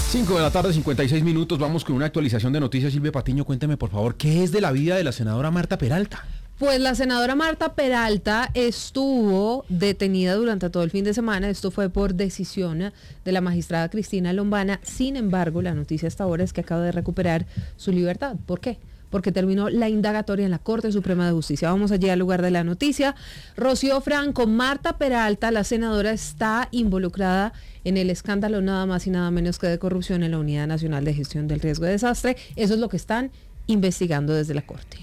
5 de la tarde, 56 minutos. Vamos con una actualización de noticias. Silvia Patiño, cuénteme por favor, ¿qué es de la vida de la senadora Marta Peralta? Pues la senadora Marta Peralta estuvo detenida durante todo el fin de semana. Esto fue por decisión de la magistrada Cristina Lombana. Sin embargo, la noticia hasta ahora es que acaba de recuperar su libertad. ¿Por qué? Porque terminó la indagatoria en la Corte Suprema de Justicia. Vamos allí al lugar de la noticia. Rocío Franco, Marta Peralta, la senadora, está involucrada en el escándalo nada más y nada menos que de corrupción en la Unidad Nacional de Gestión del Riesgo de Desastre. Eso es lo que están investigando desde la Corte.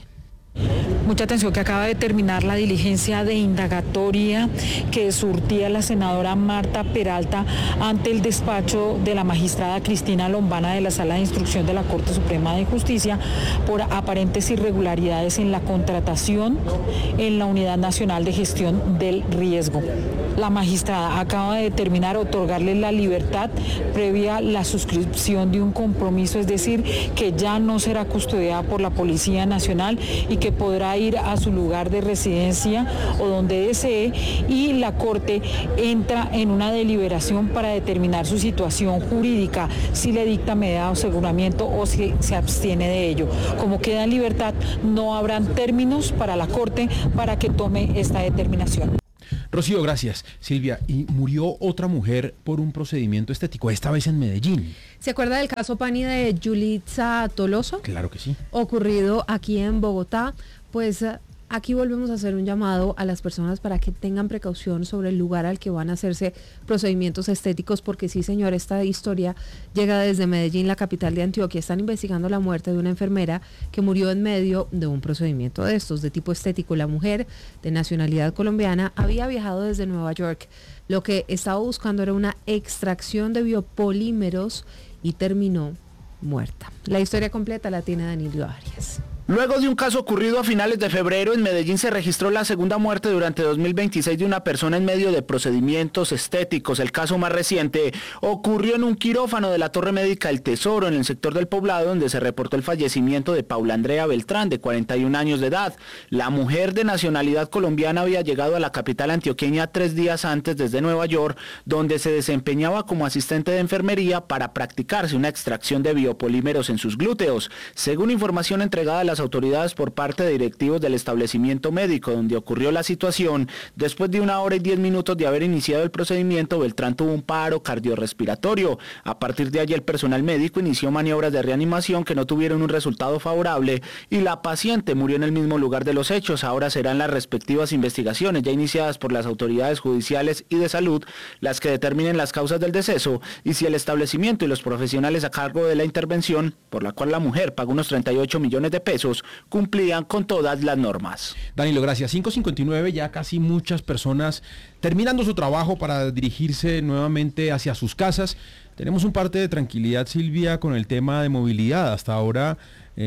Mucha atención, que acaba de terminar la diligencia de indagatoria que surtía la senadora Marta Peralta ante el despacho de la magistrada Cristina Lombana de la Sala de Instrucción de la Corte Suprema de Justicia por aparentes irregularidades en la contratación en la Unidad Nacional de Gestión del Riesgo. La magistrada acaba de determinar otorgarle la libertad previa la suscripción de un compromiso, es decir, que ya no será custodiada por la Policía Nacional y que podrá ir a su lugar de residencia o donde desee, y la Corte entra en una deliberación para determinar su situación jurídica, si le dicta medida de aseguramiento o si se abstiene de ello. Como queda en libertad, no habrán términos para la Corte para que tome esta determinación. Rocío, gracias. Silvia, y murió otra mujer por un procedimiento estético, esta vez en Medellín. ¿Se acuerda del caso Pani de Yulitza Toloso? Claro que sí. Ocurrido aquí en Bogotá. Pues aquí volvemos a hacer un llamado a las personas para que tengan precaución sobre el lugar al que van a hacerse procedimientos estéticos, porque sí, señor, esta historia llega desde Medellín, la capital de Antioquia. Están investigando la muerte de una enfermera que murió en medio de un procedimiento de estos, de tipo estético. La mujer, de nacionalidad colombiana, había viajado desde Nueva York. Lo que estaba buscando era una extracción de biopolímeros y terminó muerta. La historia completa la tiene Danilo Arias. Luego de un caso ocurrido a finales de febrero, en Medellín se registró la segunda muerte durante 2026 de una persona en medio de procedimientos estéticos. El caso más reciente ocurrió en un quirófano de la Torre Médica El Tesoro, en el sector del Poblado, donde se reportó el fallecimiento de Paula Andrea Beltrán, de 41 años de edad. La mujer, de nacionalidad colombiana, había llegado a la capital antioqueña 3 días antes desde Nueva York, donde se desempeñaba como asistente de enfermería para practicarse una extracción de biopolímeros en sus glúteos. Según información entregada a las autoridades por parte de directivos del establecimiento médico donde ocurrió la situación, después de 1 hora y 10 minutos de haber iniciado el procedimiento, Beltrán tuvo un paro cardiorrespiratorio. A partir de allí, el personal médico inició maniobras de reanimación que no tuvieron un resultado favorable y la paciente murió en el mismo lugar de los hechos. Ahora serán las respectivas investigaciones ya iniciadas por las autoridades judiciales y de salud las que determinen las causas del deceso y si el establecimiento y los profesionales a cargo de la intervención, por la cual la mujer pagó unos 38 millones de pesos, cumplían con todas las normas. Danilo, gracias. 5:59, ya casi muchas personas terminando su trabajo para dirigirse nuevamente hacia sus casas. Tenemos un parte de tranquilidad, Silvia, con el tema de movilidad. Hasta ahora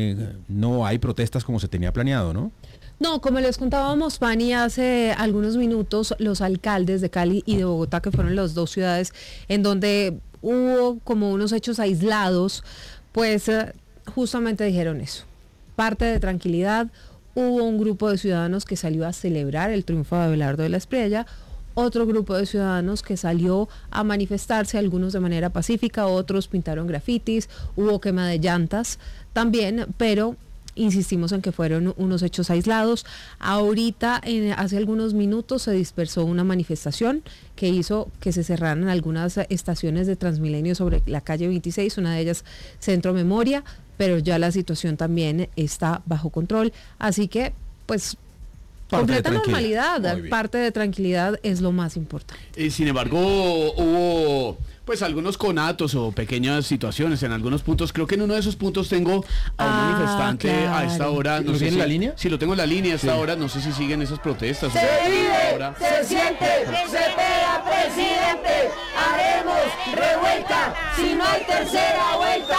no hay protestas como se tenía planeado, ¿no? No, como les contábamos, Pani, hace algunos minutos, los alcaldes de Cali y de Bogotá, que fueron las dos ciudades en donde hubo como unos hechos aislados, pues justamente dijeron eso. Parte de tranquilidad. Hubo un grupo de ciudadanos que salió a celebrar el triunfo de Abelardo de la Espriella, otro grupo de ciudadanos que salió a manifestarse, algunos de manera pacífica, otros pintaron grafitis, hubo quema de llantas también, pero insistimos en que fueron unos hechos aislados. Ahorita, hace algunos minutos, se dispersó una manifestación que hizo que se cerraran algunas estaciones de Transmilenio sobre la calle 26, una de ellas Centro Memoria, pero ya la situación también está bajo control, así que pues completa normalidad, parte de tranquilidad es lo más importante. Sin embargo, hubo pues algunos conatos o pequeñas situaciones en algunos puntos. Creo que en uno de esos puntos tengo a un manifestante a esta hora. ¿Lo tiene en la línea? Sí, lo tengo en la línea a esta hora. No sé si siguen esas protestas. Se vive, se siente, se pega, presidente. Haremos revuelta si no hay tercera vuelta.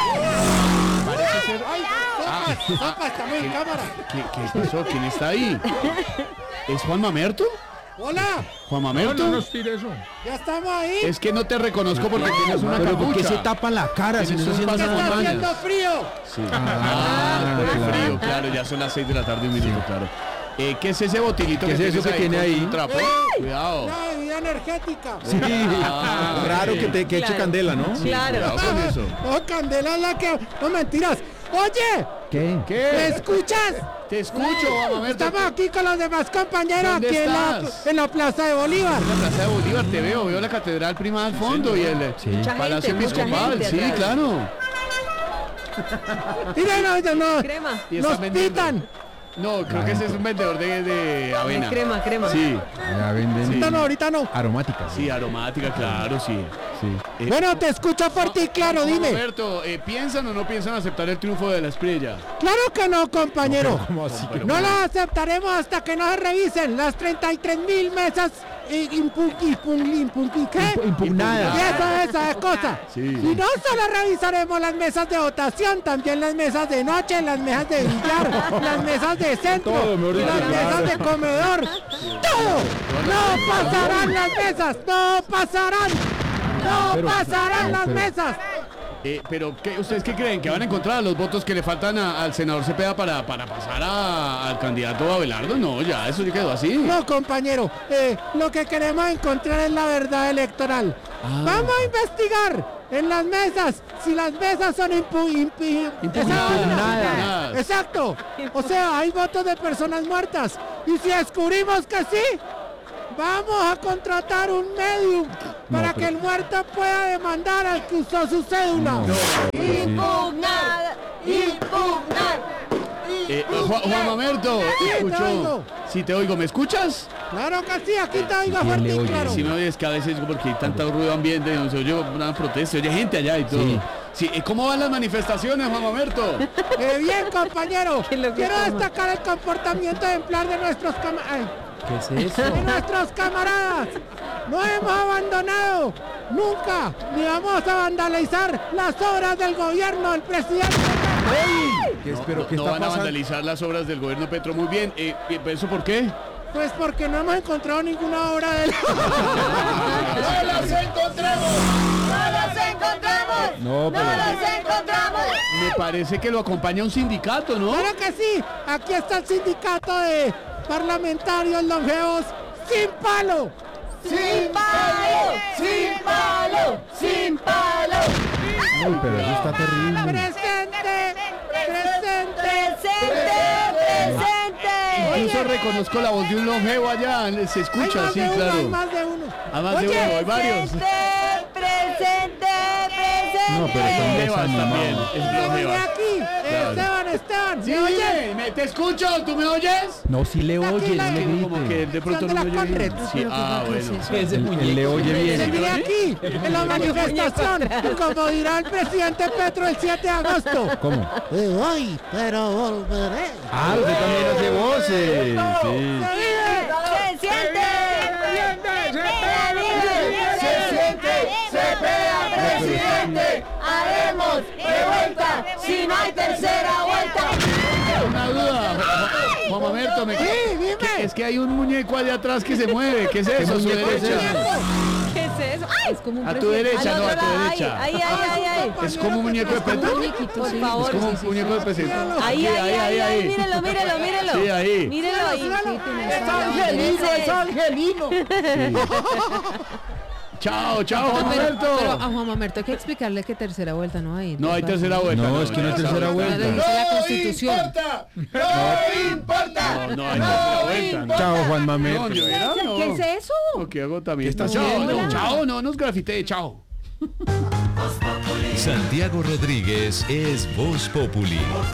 Parece ser... Estamos en cámara. ¿Qué pasó? ¿Quién está ahí? ¿Es Juan Mamerto? Hola. Juan Mamerto. No nos tire eso. Ya estamos ahí. Es que no te reconozco porque tienes una pero capucha. ¿por qué se tapa la cara si no está haciendo Está nada? haciendo frío. Sí. Por el frío, claro, ya son las 6 de la tarde, un minuto, claro. ¿Qué es ese botilito ¿Qué que es eso tienes que tiene ahí? Un trapo. Cuidado. Ya energética. Sí, raro que eche candela, ¿no? Claro. Cuidado con eso. No, candela es la que... No, mentiras. Oye, ¿Qué? ¿me ¿Qué? escuchas? Te escucho, Juan Mamerto. Estamos aquí con los demás compañeros, ¿Dónde aquí estás? en la Plaza de Bolívar. En la Plaza de Bolívar te veo la catedral prima al fondo y el Mucha Palacio gente, mucha Episcopal, gente sí, atrás. claro. Mira, no, Crema. Y nos están vendiendo. pitan. No, creo que ese es un vendedor de avena. Crema. Sí, Ya venden Ahorita no. aromáticas. sí, aromática, claro, sí. Sí. Bueno, te escucho fuerte y claro, dime. Roberto, ¿piensan o no piensan aceptar el triunfo de la Espriella? Claro que no, compañero. ¿Cómo así que No la aceptaremos hasta que no se revisen las 33.000 mesas impugnadas? Y esa es cosa. Sí. Y no solo revisaremos las mesas de votación, también las mesas de noche, las mesas de billar, las mesas de centro, Todo, mejor dicho, las claro. mesas de comedor. ¡Todo! ¡No pasarán las mesas! ¡No pasarán! ¡No pasarán las mesas! Pero ¿ustedes qué creen? ¿Que van a encontrar los votos que le faltan al senador Cepeda para pasar al candidato Abelardo? No, ya, eso ya quedó así. No, compañero, lo que queremos encontrar es la verdad electoral. Vamos a investigar en las mesas, si las mesas son Impugnadas. Exacto. O sea, hay votos de personas muertas. Y si descubrimos que sí, vamos a contratar un medium para que el muerto pueda demandar al que usó su cédula. Impugnar, impugnar. Juan Mamerto, te escucho. oigo. Sí, te oigo, ¿me escuchas? Claro que sí, aquí te oigo ¿quién fuerte le y oye? claro. Si me oyes que a veces porque hay tanto ruido ambiente, no se oye una protesta, se oye gente allá y todo. Sí. Sí, ¿cómo van las manifestaciones, Juan Mamerto? Bien, compañero. ¿Qué es lo que Quiero toma? destacar el comportamiento ejemplar de nuestros ¿Qué es eso? de nuestros camaradas. No hemos abandonado nunca, ni vamos a vandalizar las obras del gobierno del presidente. ¿Pero qué No está van a pasando? vandalizar las obras del gobierno Petro. Muy bien. ¿Eso por qué? Pues porque no hemos encontrado ninguna obra de él. ¡No los encontramos! ¡No los encontramos! No, ¡No pero- los encontramos! Me parece que lo acompaña un sindicato, ¿no? Claro que sí, aquí está el sindicato de parlamentarios longevos sin palo. ¡Sin palo! ¡Sin palo! ¡Sin palo! Uy, pero eso está terrible. Presente, presente. ¡Presente! ¡Presente! Incluso reconozco la voz de un longevo allá. Se Hay escucha, más sí, de uno, claro. hay más de uno. Además de Oye, uno, hay varios. ¡Presente! ¡Presente! No, pero son Longevas también. desanimados. Es Oye, longevas. aquí, Esteban, Sí, ¿me oyes? te escucho, ¿tú me oyes? No, sí le oye, no le Como que grite. de pronto de no la me oye bien. Conred. Sí, bueno. Él le oye bien. Seguiré aquí, en la manifestación, como dirá el presidente Petro el 7 de agosto. ¿Cómo? Voy, pero volveré. Ah, usted también hace voces. Sí. ¡Se vive! ¡Se siente! ¡Se siente! ¡Se pega, presidente! ¡Haremos revuelta si no hay tercera vuelta! Una duda, Juan Mamerto, Sí, dime. es que hay un muñeco allá atrás que se mueve. ¿Qué es eso? A su muñeco es derecha. ¿Qué es eso? ¡Ay! Es como un A tu presidente. derecha, Al no, a otro tu lado, derecha. ahí. Es como un muñeco de Petro. Muñequito, sí. Es como un muñeco de presidente. Ahí, mírelo, mírelo. Sí, ahí. Mírelo ahí. Es angelino, es angelino. Chao, Juan Pero a Mamerto. Juan Mamerto hay que explicarle que tercera vuelta no hay. No hay tercera vuelta. No, es que no hay ya tercera sabes. vuelta. Lo dice la Constitución. ¡No importa! No hay tercera vuelta. No. Chao, Juan No, Mamerto. yo era, no. ¿Qué es eso? No, qué agotamiento. ¿Qué está Chao, haciendo? no, chao, no nos grafitee, chao. Santiago Rodríguez es Voz Populi.